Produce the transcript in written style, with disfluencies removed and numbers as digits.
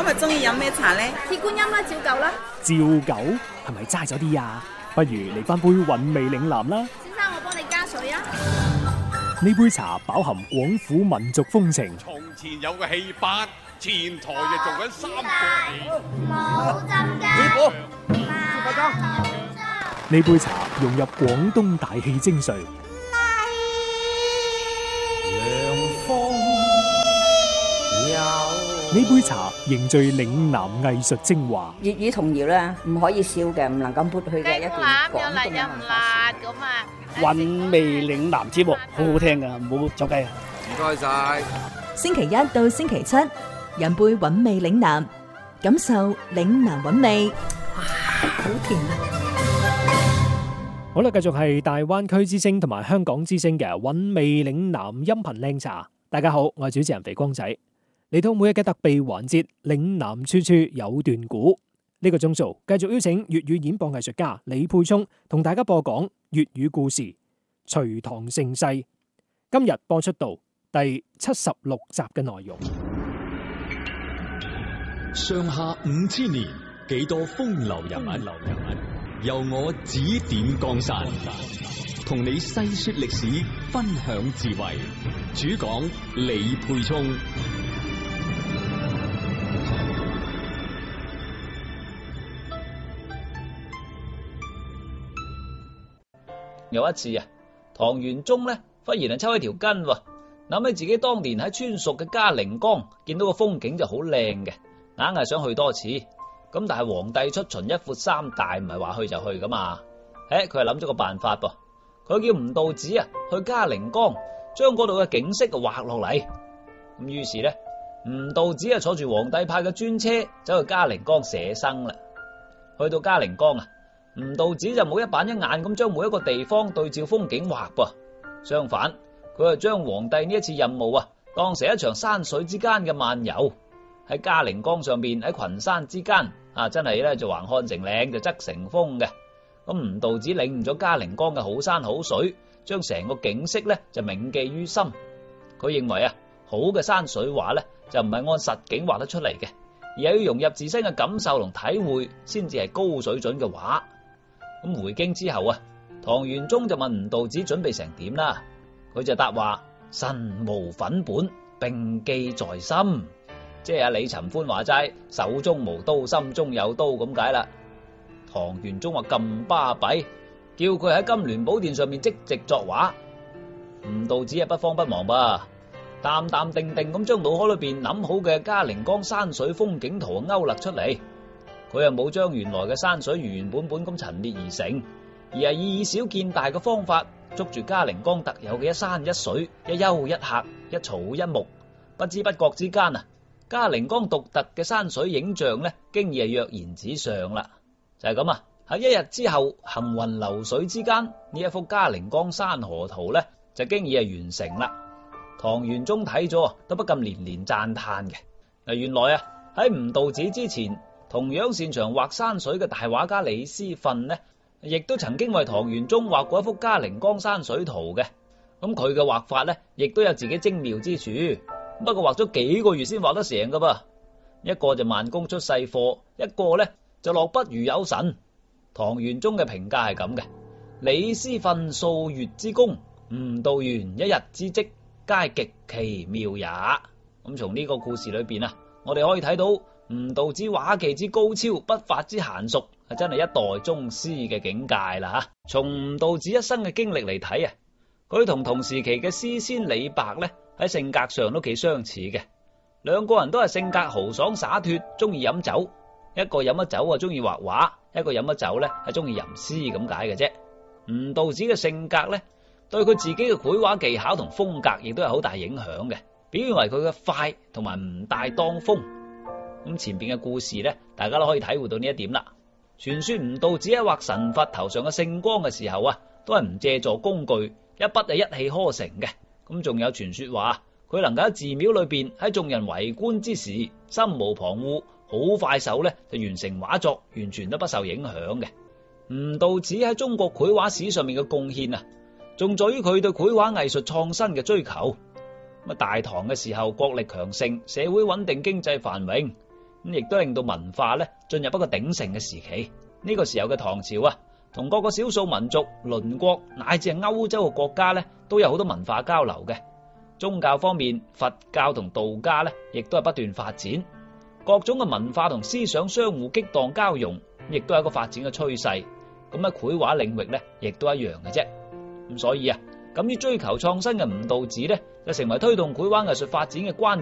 今日中意飲咩茶呢？ 鐵觀音啦，照舊啦。 照舊係咪齋咗啲啊？不如嚟翻杯韻味嶺南啦。 先生，我幫你加水啊。 呢杯茶飽含廣府民族風情。 從前有個戲班，前台就做緊三個冇浸雞。 師傅， 呢杯茶融入廣東大氣精髓。呢杯茶凝聚嶺南藝術精華。 粵語童謠咧，唔可以笑嘅，唔能夠抹去嘅一段廣東嘅文化。 韻味嶺南節目好好聽噶，唔好走雞啊！ 唔該晒。 星期一到星期七，飲杯韻味嶺南，感受嶺南韻味。哇，好甜啊！ 好啦，繼續係大灣區之聲同埋香港之聲嘅韻味嶺南音頻靚茶。大家好，我係主持人肥光仔。嚟到每日嘅特備環節，嶺南處處有段古。呢個鐘數繼續邀請粵語演播藝術家李沛聰同大家播講粵語故事《隋唐盛世》。今日播出到第76集嘅內容。 上下5000年，幾多風流人物，由我指點江山，同你細說歷史，分享智慧。主講李沛聰。 有一次啊，唐玄宗咧忽然抽起條筋，諗起自己當年喺川蜀嘅嘉陵江見到個風景就好靚嘅，硬係想去多次。咁但係皇帝出巡一闊三大，唔係話去就去噶嘛。佢係諗咗個辦法噃，佢叫吳道子啊去嘉陵江，將嗰度嘅景色畫落嚟。咁於是咧，吳道子啊坐住皇帝派嘅專車走去嘉陵江寫生啦。去到嘉陵江啊，吳道子就冇一板一眼咁將每一個地方對照風景畫噃，相反佢係將皇帝呢一次任務啊當成一場山水之間嘅漫遊。喺嘉陵江上邊，喺群山之間啊，真係咧就橫看成嶺就側成峰嘅。咁吳道子領悟咗嘉陵江嘅好山好水，將成個景色咧就銘記於心。佢認為啊，好嘅山水畫咧就唔係按實景畫得出嚟嘅，而係要融入自身嘅感受同體會，先至係高水準嘅畫。咁回京之後啊，唐玄宗就問吳道子準備成點啦，佢就答話：身無粉本，並記在心。即係阿李尋歡話齋，手中無刀，心中有刀咁解啦。唐玄宗話咁巴閉，叫佢喺金鑾寶殿上面即席作畫。吳道子係不慌不忙噃，淡淡定定咁將腦海裏邊諗好嘅嘉陵江山水風景圖勾勒出嚟。佢又冇將原來嘅山水原原本本咁陳列而成，而係以小見大嘅方法，捉住嘉陵江特有嘅一山一水、一丘一壑、一草一木。不知不覺之間啊，嘉陵江獨特嘅山水影像咧，經已係躍然紙上啦。就係咁啊！喺一日之後，行雲流水之間，呢一幅嘉陵江山河圖咧，就經已係完成啦。唐玄宗睇咗都不禁連連讚嘆嘅。嗱，原來啊喺吳道子之前，同樣擅長畫山水嘅大畫家李思訓呢，亦都曾經為唐玄宗畫過一幅嘉陵江山水圖嘅。咁佢嘅畫法咧，亦都有自己精妙之處。不過畫咗幾個月先畫得成噶噃，一個就慢工出細貨，一個咧就落筆如有神。唐玄宗嘅評價係咁嘅：李思訓數月之功，吳道元一日之績，皆極其妙也。咁從呢個故事裏邊啊，我哋可以睇到吳道子畫技之高超，筆法之嫻熟，係真係一代宗師嘅境界啦吓。從吳道子一生嘅經歷嚟睇啊，佢同同時期嘅詩仙李白咧喺性格上都幾相似嘅。兩個人都係性格豪爽灑脫，中意飲酒。一個飲咗酒啊，中意畫畫；一個飲咗酒咧，係中意吟詩咁解嘅啫。吳道子嘅性格咧，對佢自己嘅繪畫技巧同風格，亦都係好大影響嘅。表現為佢嘅快同埋唔帶當風。咁前邊嘅故事咧，大家都可以體會到呢一點啦。傳說吳道子喺畫神佛頭上嘅聖光嘅時候啊，都係唔借助工具，一筆係一氣呵成嘅。咁仲有傳說話，佢能夠喺寺廟裏邊喺眾人圍觀之時，心無旁騖，好快手咧就完成畫作，完全都不受影響嘅。吳道子喺中國繪畫史上面嘅貢獻啊，仲在於佢對繪畫藝術創新嘅追求。咁大唐嘅時候國力強盛，社會穩定，經濟繁榮。 咁亦都令到文化咧進入一個鼎盛嘅時期。呢個時候嘅唐朝啊，同各個少數民族、鄰國乃至係歐洲嘅國家咧，都有好多文化交流嘅。宗教方面，佛教同道家咧，亦都係不斷發展，各種嘅文化同思想相互激盪交融，亦都係一個發展嘅趨勢。咁喺繪畫領域咧，亦都一樣嘅啫。咁所以啊，敢於追求創新嘅吳道子咧，就成為推動繪畫藝術發展嘅關